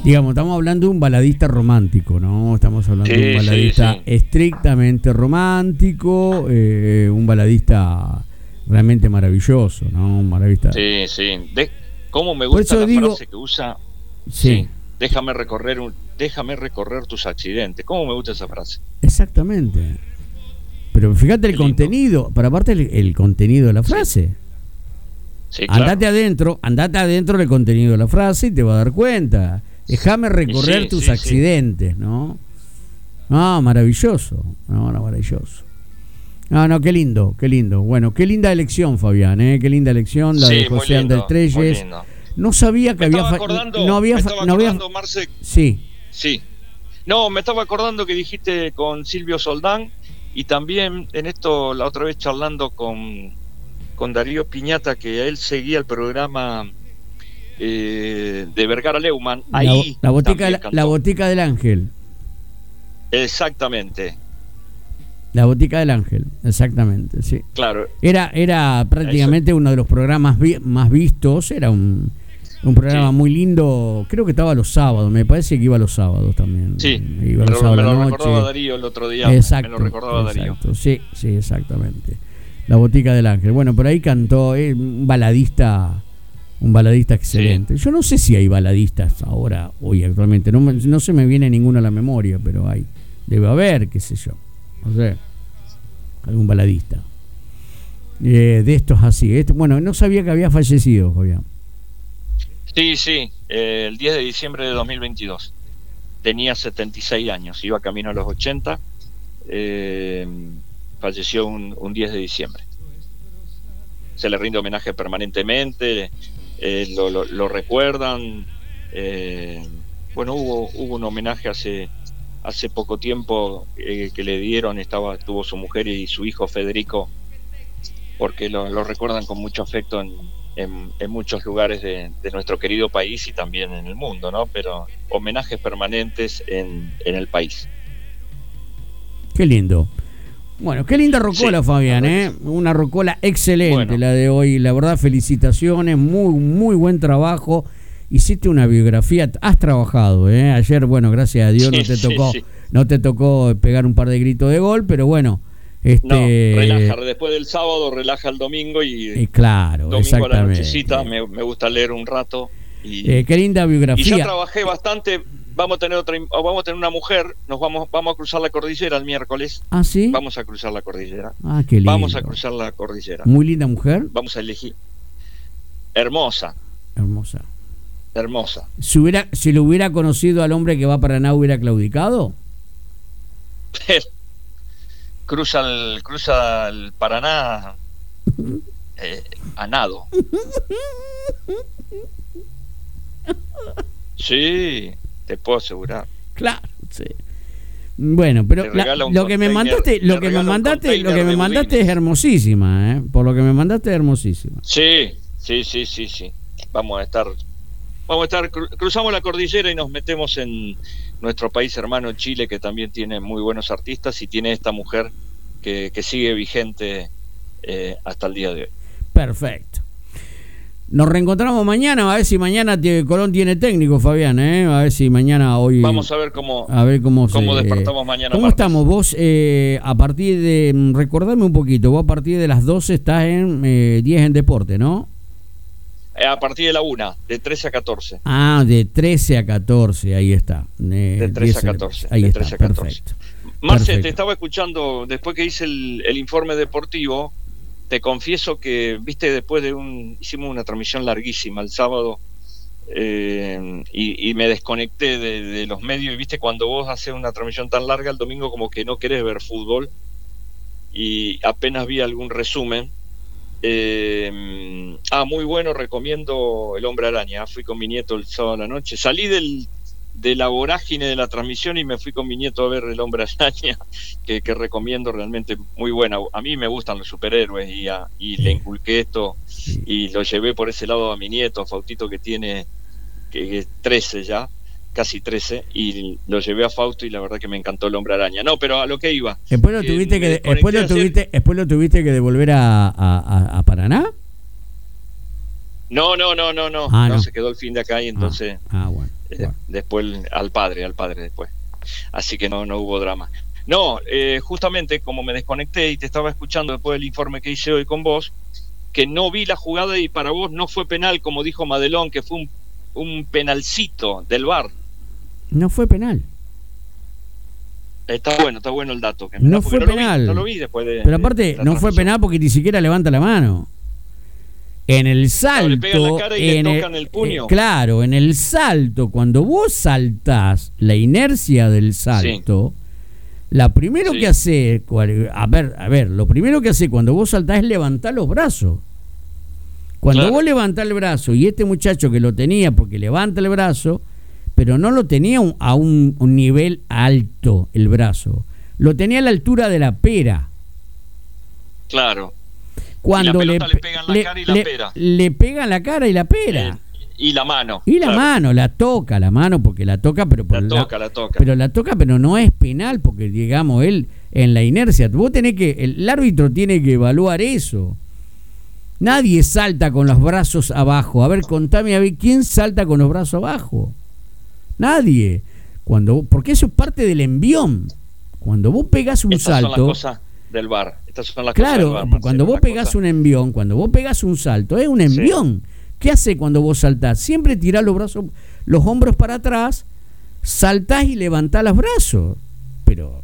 Digamos, estamos hablando de un baladista romántico, ¿no? Estamos hablando de un baladista estrictamente romántico, un baladista realmente maravilloso, ¿no? Un baladista. Sí. ¿Cómo me gusta la frase que usa? Sí. Déjame recorrer tus accidentes. ¿Cómo me gusta esa frase? Exactamente. Pero fíjate el contenido, para aparte el contenido de la frase. Sí, claro. Andate adentro del contenido de la frase y te vas a dar cuenta. Déjame recorrer tus accidentes, ¿no? No, maravilloso. Maravilloso. No, qué lindo. Bueno, qué linda elección, Fabián, qué linda elección la de José Ander Trelles. No sabía que había Marce. Sí. No, me estaba acordando que dijiste con Silvio Soldán, y también en esto la otra vez charlando con Darío Piñata, que él seguía el programa de Vergara Leumann. Ahí la botica del ángel. Exactamente. La botica del ángel, exactamente, sí. Claro. Era prácticamente uno de los programas más vistos. Era un programa muy lindo. Creo que estaba los sábados. Me parece que iba los sábados también. Sí. Me lo recordaba Darío el otro día. Exacto, me lo recordaba Darío. Sí, exactamente. La botica del ángel. Bueno, por ahí cantó un baladista excelente. Yo no sé si hay baladistas hoy actualmente. No se me viene ninguno a la memoria, pero debe haber, qué sé yo. No sé, algún baladista de estos así. Bueno, no sabía que había fallecido, Fabián. Sí, el 10 de diciembre de 2022. Tenía 76 años, iba camino a los 80. Falleció un 10 de diciembre. Se le rinde homenaje permanentemente, lo recuerdan. Bueno, hubo un homenaje hace poco tiempo que le dieron, tuvo su mujer y su hijo Federico, porque lo recuerdan con mucho afecto en muchos lugares de nuestro querido país y también en el mundo, ¿no? Pero homenajes permanentes en el país. Qué lindo. Bueno, qué linda rocola, Fabián, una rocola excelente, la de hoy. La verdad, felicitaciones, muy, muy buen trabajo. Hiciste una biografía, has trabajado, ayer, bueno, gracias a Dios no te tocó pegar un par de gritos de gol, pero bueno, no, relaja, después del sábado relaja el domingo y claro, domingo a la nochecita me gusta leer un rato qué linda biografía. Y ya trabajé bastante. Vamos a tener una mujer, vamos a cruzar la cordillera el miércoles. ¿Ah, sí? Vamos a cruzar la cordillera. Ah, qué lindo. Vamos a cruzar la cordillera. Muy linda mujer. Vamos a elegir. Hermosa. Si lo hubiera conocido al hombre que va a Paraná, ¿hubiera claudicado? Cruza el Paraná a nado. Sí, te puedo asegurar. Claro, sí. Bueno, pero lo que me mandaste es hermosísima, Por lo que me mandaste es hermosísima. Sí. Vamos a estar, cruzamos la cordillera y nos metemos en nuestro país hermano Chile, que también tiene muy buenos artistas y tiene esta mujer que sigue vigente hasta el día de hoy. Perfecto. Nos reencontramos mañana, a ver si mañana Colón tiene técnico, Fabián, a ver si mañana hoy... Vamos a ver cómo despertamos mañana. ¿Cómo martes. estamos? Vos, a partir de... Recordame un poquito, vos a partir de las 12 estás en 10 en Deporte, ¿no? A partir de la 1, de 13 a 14. Ah, de 13 a 14, ahí está. De 13 a 14. Ahí está, 13 a 14. Perfecto. Marce, te estaba escuchando, después que hice el informe deportivo, te confieso que, viste, hicimos una transmisión larguísima el sábado, y me desconecté de los medios, y viste, cuando vos haces una transmisión tan larga el domingo como que no querés ver fútbol, y apenas vi algún resumen. Muy bueno, recomiendo El Hombre Araña. Fui con mi nieto el sábado a la noche, salí de la vorágine de la transmisión y me fui con mi nieto a ver El Hombre Araña, que recomiendo, realmente muy buena. A mí me gustan los superhéroes y le inculqué esto y lo llevé por ese lado a mi nieto, a Faustito, que tiene 13 ya, casi 13, y lo llevé a Fausto y la verdad que me encantó El Hombre Araña. No, pero a lo que iba. Después lo tuviste que devolver a Paraná. No, No se quedó el fin de acá y entonces bueno. Bueno. Después al padre después. Así que no hubo drama. No, justamente como me desconecté y te estaba escuchando después del informe que hice hoy con vos, que no vi la jugada y para vos no fue penal, como dijo Madelón, que fue un penalcito del VAR. No fue penal. Está bueno el dato. Que no fue penal. No lo vi después de. Pero aparte, no fue penal porque ni siquiera levanta la mano. En el salto. Le pegan la cara y le tocan el puño. Claro, en el salto, cuando vos saltás, la inercia del salto, la primero que hace. A ver, lo primero que hace cuando vos saltás es levantar los brazos. Cuando vos levantás el brazo y este muchacho que lo tenía, porque levanta el brazo, pero no lo tenía a un nivel alto el brazo, lo tenía a la altura de la pera. Claro. Cuando le pegan la cara y la pera. Le pegan la cara y la pera. Y la mano. Y la mano, la toca, porque la toca, pero la toca. Pero la toca, pero no es penal, porque digamos, él en la inercia, el árbitro tiene que evaluar eso. Nadie salta con los brazos abajo. A ver, contame, ¿quién salta con los brazos abajo? Nadie. Porque eso es parte del envión. Cuando vos pegás un salto. Son las cosas del VAR. Estas son las claro, cosas del VAR, cuando vos pegás un envión, cuando vos pegás un salto, es un envión. Sí. ¿Qué hace cuando vos saltás? Siempre tirás los brazos, los hombros para atrás, saltás y levantás los brazos. Pero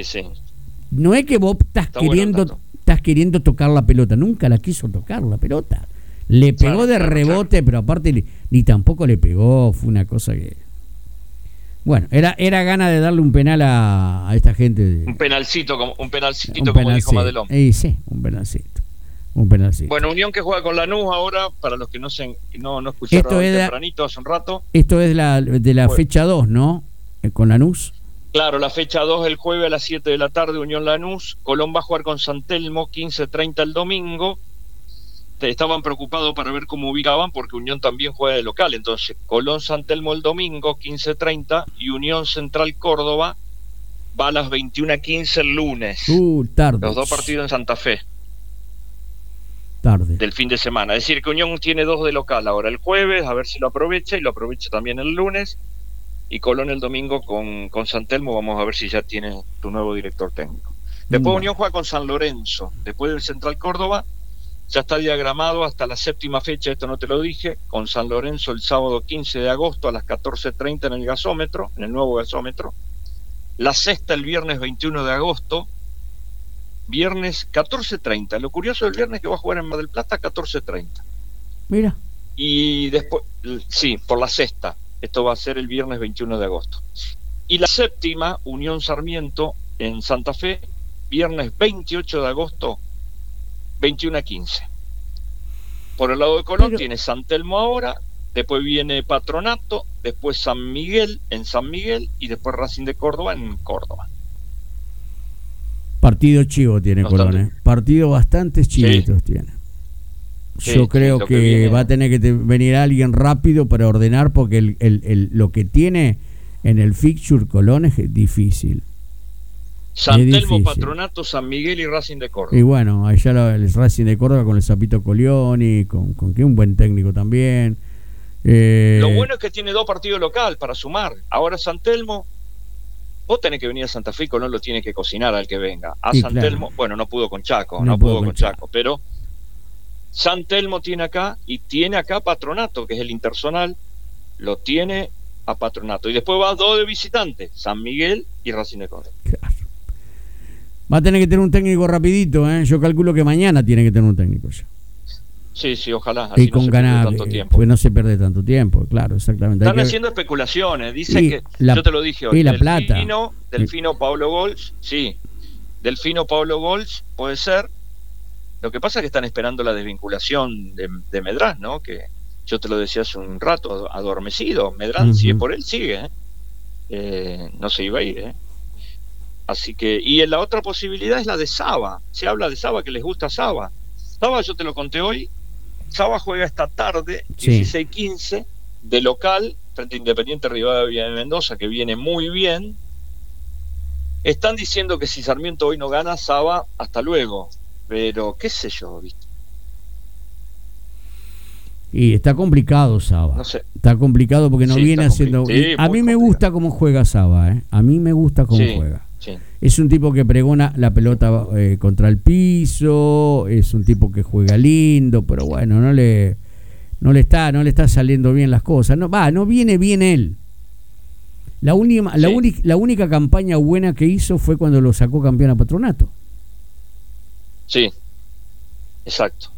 no es que vos estás queriendo tocar la pelota. Nunca la quiso tocar la pelota. Le pegó de rebote, pero aparte ni tampoco le pegó. Fue una cosa que... Bueno, era gana de darle un penal a esta gente. Un penalcito como dijo Madelón. Sí, un penalcito. Bueno, Unión que juega con Lanús ahora, para los que no escucharon tempranito hace un rato. Esto es de la fecha 2, ¿no? Con Lanús. Claro, la fecha 2 el jueves a las 7 de la tarde, Unión Lanús. Colón va a jugar con San Telmo, 15:30 el domingo. Estaban preocupados para ver cómo ubicaban, porque Unión también juega de local. Entonces, Colón San Telmo el domingo, 15:30, y Unión Central Córdoba va a las 21:15 el lunes. Tarde. Los dos partidos en Santa Fe. Tarde. Del fin de semana. Es decir, que Unión tiene 2 de local ahora el jueves, a ver si lo aprovecha, y lo aprovecha también el lunes. Y Colón el domingo con San Telmo, vamos a ver si ya tiene tu nuevo director técnico. Después Unión juega con San Lorenzo, después del Central Córdoba, ya está diagramado hasta la 7ª fecha, esto no te lo dije, con San Lorenzo el sábado 15 de agosto a las 14:30 en el gasómetro, en el nuevo gasómetro. La 6ª el viernes 21 de agosto, viernes 14:30. Lo curioso del viernes es que va a jugar en Mar del Plata 14:30. Mira. Y después, por la 6ª. Esto va a ser el viernes 21 de agosto. Y la 7ª, Unión Sarmiento en Santa Fe, viernes 28 de agosto, 21:15. Por el lado de Colón tiene San Telmo ahora, después viene Patronato, después San Miguel en San Miguel y después Racing de Córdoba en Córdoba. Partido chivo tiene Colón, partido bastante chivitos tiene. Yo creo que va a tener que venir alguien rápido para ordenar, porque lo que tiene en el fixture Colón es difícil. San Telmo, Patronato, San Miguel y Racing de Córdoba. Y bueno, allá el Racing de Córdoba con el Zapito Colioni, con que un buen técnico también. Lo bueno es que tiene 2 partidos local para sumar. Ahora San Telmo, vos tenés que venir a Santa Fe y Colón lo tiene que cocinar al que venga. San Telmo, bueno, no pudo con Chaco, no pudo con Chaco, pero San Telmo tiene acá, y tiene acá Patronato, que es el interzonal, lo tiene a Patronato. Y después va 2 de visitantes, San Miguel y Racing de Córdoba. Claro. Va a tener que tener un técnico rapidito, ¿eh? Yo calculo que mañana tiene que tener un técnico ya. Sí, ojalá. Así y con ganas, porque no se pierde tanto tiempo, claro, exactamente. Están haciendo especulaciones, dicen que, yo te lo dije hoy, y la plata. Delfino Pablo Gols, Delfino Pablo Gols, puede ser. Lo que pasa es que están esperando la desvinculación de Medrán, ¿no? Que yo te lo decía hace un rato, adormecido. Medrán, si es por él, sigue, no se iba a ir, Así que, y la otra posibilidad es la de Saba. Se habla de Saba, que les gusta Saba. Saba, yo te lo conté hoy. Saba juega esta tarde, 16:15, de local, frente a Independiente Rivadavia de Mendoza, que viene muy bien. Están diciendo que si Sarmiento hoy no gana, Saba, hasta luego. Pero, qué sé yo, ¿viste? Y está complicado Saba. No sé. Está complicado porque no Sí, viene está haciendo... sí, a mí me gusta cómo juega Saba, ¿eh? A mí me gusta cómo Sí, juega. sí. Es un tipo que pregona la pelota contra el piso, es un tipo que juega lindo, pero bueno, no le está saliendo bien las cosas. No viene bien él. La única campaña buena que hizo fue cuando lo sacó campeón a Patronato. Sí, exacto.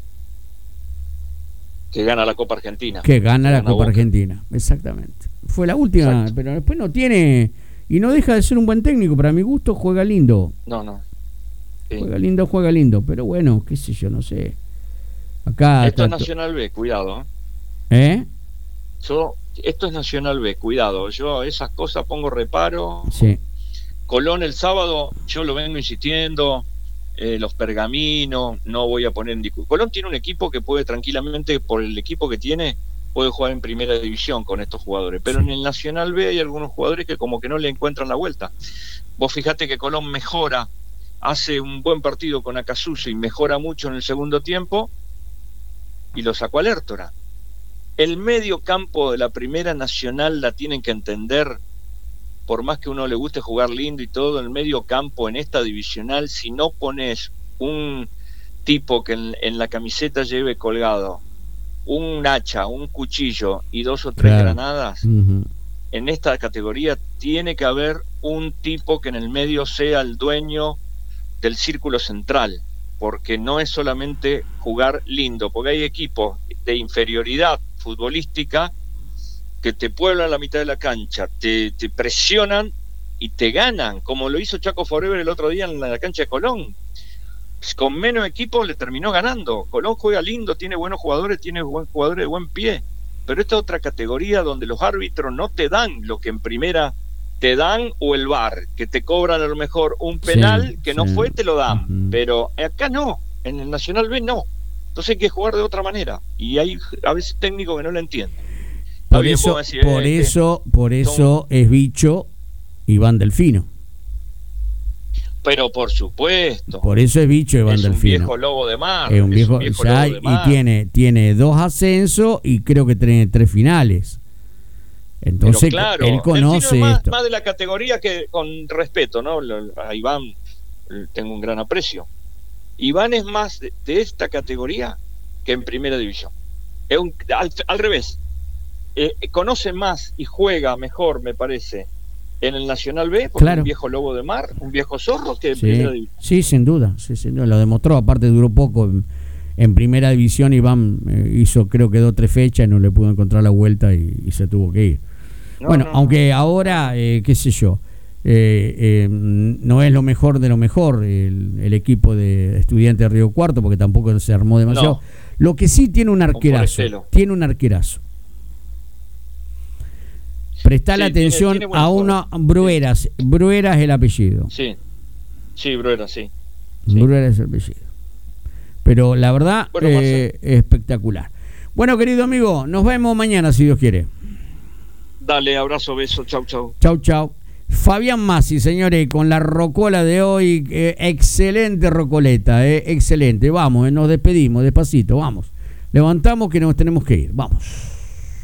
Que gana la Copa Argentina. Que gana la Copa Boca. Argentina, exactamente. Fue la última, Exacto. pero después no tiene... Y no deja de ser un buen técnico, para mi gusto juega lindo. No. Sí. Juega lindo, pero bueno, qué sé yo, no sé. Acá Esto es tanto- Nacional B, cuidado. ¿Eh? Esto es Nacional B, cuidado. Yo a esas cosas pongo reparo. Sí. Colón el sábado, yo lo vengo insistiendo, los pergaminos, no voy a poner en discusión. Colón tiene un equipo que puede tranquilamente, por el equipo que tiene, puede jugar en primera división con estos jugadores, pero Sí. en el Nacional B hay algunos jugadores que como que no le encuentran la vuelta. Vos fijate que Colón mejora, hace un buen partido con Acasuso y mejora mucho en el segundo tiempo y lo sacó a Lertora. El medio campo de la Primera Nacional la tienen que entender, por más que uno le guste jugar lindo y todo, el medio campo en esta divisional, si no pones un tipo que en la camiseta lleve colgado un hacha, un cuchillo y 2 o 3 Claro. granadas, Ujú. en esta categoría tiene que haber un tipo que en el medio sea el dueño del círculo central, porque no es solamente jugar lindo, porque hay equipos de inferioridad futbolística que te pueblan la mitad de la cancha, te presionan y te ganan, como lo hizo Chaco Forever el otro día en la cancha de Colón. Con menos equipos le terminó ganando. Colón juega lindo, tiene buenos jugadores, tiene jugadores de buen pie, pero esta otra categoría donde los árbitros no te dan lo que en primera te dan, o el VAR, que te cobran a lo mejor un penal que no fue, te lo dan, pero acá no, en el Nacional B no. Entonces hay que jugar de otra manera, y hay a veces técnicos que no lo entienden. Por eso es bicho Iván Delfino. Pero por supuesto. Por eso es bicho Iván es Delfino. Un viejo lobo de mar. Es un viejo lobo de mar. Y tiene 2 ascensos y creo que tiene 3 finales. Entonces claro, él conoce esto. Más de la categoría, que con respeto, ¿no? A Iván tengo un gran aprecio. Iván es más de esta categoría que en primera división. Es al revés. Conoce más y juega mejor, me parece, en el Nacional B, porque un viejo lobo de mar, un viejo zorro, que en primera división. Sí, sin duda. Lo demostró. Aparte duró poco en primera división. Iván hizo, creo que 2 o 3 fechas y no le pudo encontrar la vuelta y se tuvo que ir. Aunque ahora, qué sé yo, no es lo mejor de lo mejor el equipo de Estudiantes de Río Cuarto, porque tampoco se armó demasiado. No. Lo que sí tiene un arquerazo. Prestá la atención tiene a una Brueras. Brueras es el apellido. Sí, Brueras, sí. Brueras es el apellido. Pero la verdad, espectacular. Bueno, querido amigo, nos vemos mañana, si Dios quiere. Dale, abrazo, beso, chau. Chau. Fabián Massi, señores, con la rocola de hoy. Excelente rocoleta, excelente. Vamos, nos despedimos despacito, vamos. Levantamos que nos tenemos que ir, vamos.